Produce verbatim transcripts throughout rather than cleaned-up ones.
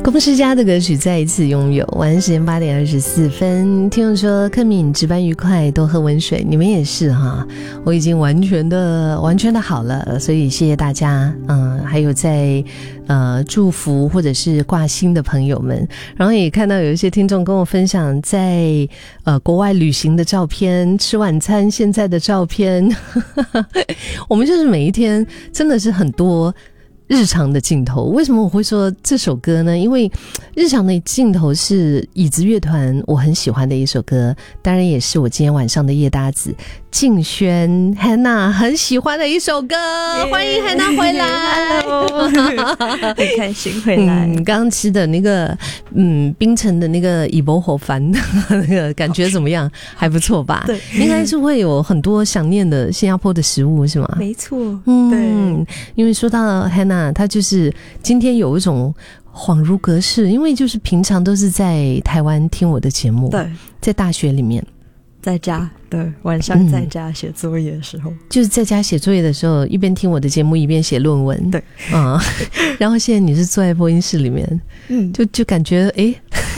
公式家的歌曲再一次拥有。晚上时间八点二十四分，听众说克敏值班愉快，多喝温水。你们也是哈，我已经完全的完全的好了，所以谢谢大家。嗯，还有在呃祝福或者是挂心的朋友们，然后也看到有一些听众跟我分享在呃国外旅行的照片，吃晚餐现在的照片。我们就是每一天真的是很多日常的镜头。为什么我会说这首歌呢？因为日常的镜头是椅子乐团我很喜欢的一首歌，当然也是我今天晚上的夜搭子静轩 Hannah 很喜欢的一首歌。yeah, 欢迎 Hannah 回来。 Hello 很开心回来。 嗯，刚刚吃的那个嗯冰城的那个以薄火饭那个感觉怎么样？还不错吧？对，应该是会有很多想念的新加坡的食物是吗？ 没错。 嗯，对，因为说到 Hannah， 她就是今天有一种恍如隔世，因为就是平常都是在台湾听我的节目，对，在大学里面， 在家，对，晚上在家写作业的时候、嗯，就是在家写作业的时候，一边听我的节目一边写论文，对，嗯，然后现在你是坐在播音室里面，嗯，就就感觉哎，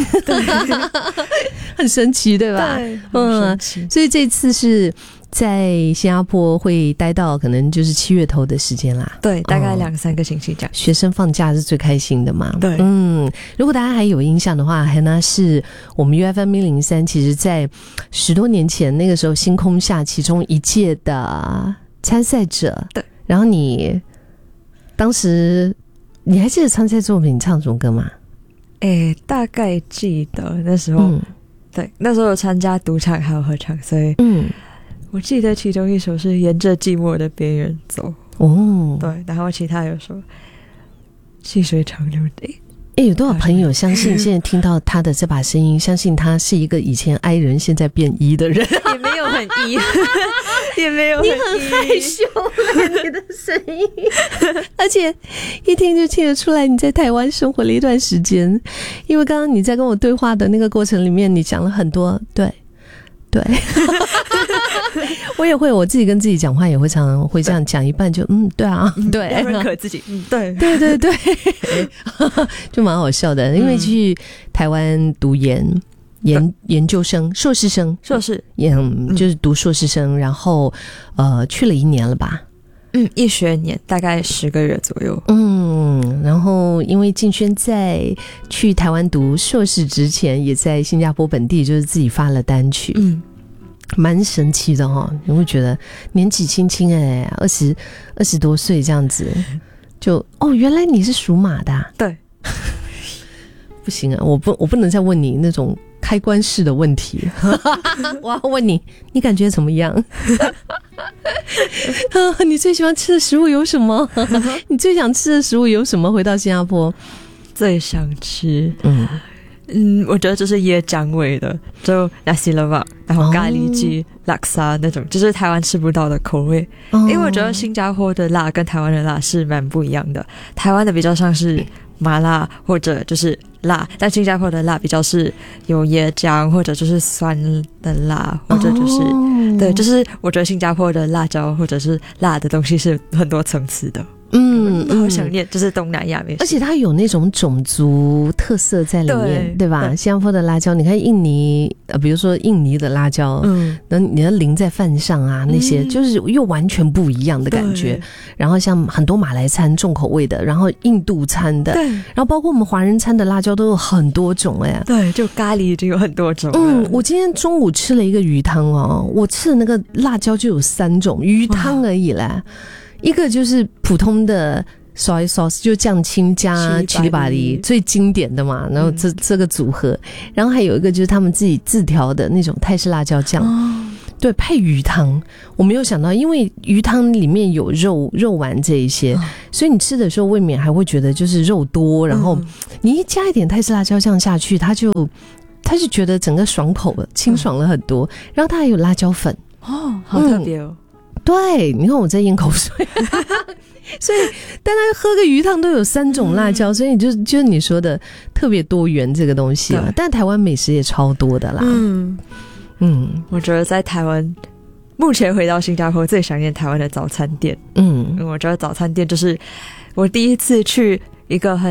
很神奇，对吧？对，嗯，所以这次是在新加坡会待到可能就是七月头的时间啦， 对，大概两三个星期这样、 嗯。学生放假是最开心的嘛， 对， 嗯，如果大家还有印象的话 ，Hannah 是我们 U F M 一零三，其实在十多年前那个时候星空下其中一届的参赛者，对，然后你当时你还记得参赛作品唱什么歌吗？ 诶，大概记得那时候、嗯，对，那时候有参加独唱还有合唱，所以嗯。我记得其中一首是沿着寂寞的边缘走哦，对，然后其他有首细水长流的。 诶，有多少朋友相信现在听到他的这把声音，相信他是一个以前 I 人现在变 E 的人？ 也没有很 E 也没有很 E， 你很害羞了你的声音而且一听就听得出来你在台湾生活了一段时间，因为刚刚你在跟我对话的那个过程里面你讲了很多，对对我也会，我自己跟自己讲话也会常常会这样讲一半就嗯对啊对， 要认可自己，嗯对对对对就蛮好笑的，因为去台湾读研研研究生硕士生硕士嗯就是读硕士生，然后呃去了一年了吧， 嗯一学年大概十个月左右， 嗯，然后因为静轩在去台湾读硕士之前也在新加坡本地就是自己发了单曲，嗯，蛮神奇的哦，你会觉得年纪轻轻哎，二十二十多岁这样子，就哦，原来你是属马的、啊， 对， 不行啊，我不我不能再问你那种开关式的问题，我要问你，你感觉怎么样？你最喜欢吃的食物有什么？你最想吃的食物有什么？回到新加坡， 最想吃，嗯。嗯，我觉得就是椰浆味的，就 nasi lemak， 然后咖喱鸡、拉沙那种，就是台湾吃不到的口味。哦、因为我觉得新加坡的辣跟台湾的辣是蛮不一样的，台湾的比较像是麻辣或者就是辣，但新加坡的辣比较是有椰浆或者就是酸的辣，或者就是、哦、对，就是我觉得新加坡的辣椒或者是辣的东西是很多层次的。嗯，好想念，就是东南亚美食， 而且它有那种种族特色在里面， 对, 对吧？对，新加坡的辣椒，你看印尼，呃，比如说印尼的辣椒，嗯，那你要淋在饭上啊，那些、嗯、就是又完全不一样的感觉。然后像很多马来餐重口味的，然后印度餐的，对，然后包括我们华人餐的辣椒都有很多种哎、欸， 对，就咖喱就有很多种。 嗯，我今天中午吃了一个鱼汤哦，我吃的那个辣椒就有三种，鱼汤而已啦。一个就是普通的 soy sauce， 就酱青加七里巴黎最经典的嘛，然后这、嗯、这个组合，然后还有一个就是他们自己自调的那种泰式辣椒酱、哦、对，配鱼汤。我没有想到因为鱼汤里面有肉肉丸这一些、哦、所以你吃的时候未免还会觉得就是肉多，然后你一加一点泰式辣椒酱下去，它就它就觉得整个爽口了，清爽了很多、嗯、然后它还有辣椒粉哦，好特别哦、嗯， 对，你看我在咽口水所以单单喝个鱼汤都有三种辣椒、嗯、所以就就是你说的特别多元这个东西嘛，但台湾美食也超多的啦。嗯嗯，我觉得在台湾目前回到新加坡最想念台湾的早餐店。嗯，我觉得早餐店就是我第一次去一个很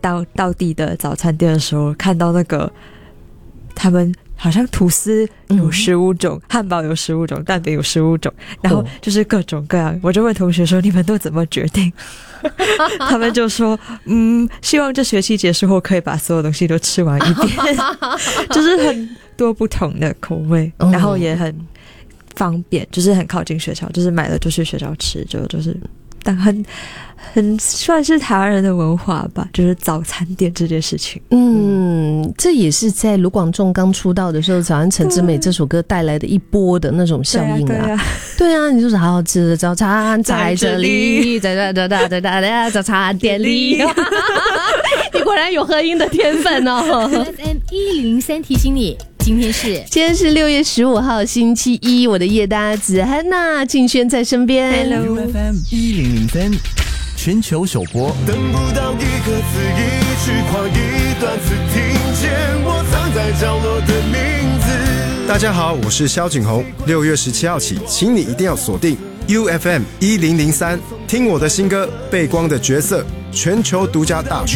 到到地的早餐店的时候，看到那个他们好像吐司有十五种、嗯、汉堡有十五种，蛋饼有十五种，然后就是各种各样、哦、我就问同学说你们都怎么决定他们就说嗯，希望这学期结束后可以把所有东西都吃完一遍就是很多不同的口味、嗯、然后也很方便，就是很靠近学校，就是买了就去学校吃，就就是但很很算是台湾人的文化吧，就是早餐店这件事情。 嗯，这也是在卢广仲刚出道的时候，早安陈之美这首歌带来的一波的那种效应啊。对 啊, 对啊, 对啊，你就是好好吃的早餐在这里，在在在在在在早餐店里。你果然有合音的天分哦。 F M 一零三提醒你。今天是今天是六月十五号星期一，我的夜搭子汉娜静轩在身边。 Hello F M 一零零三全球首播。 等不到一个字一句话一段词，听见我藏在角落的名字。 大家好，我是萧景宏，六月十七号起请你一定要锁定 U F M 一零零三，听我的新歌《背光的角色》全球独家大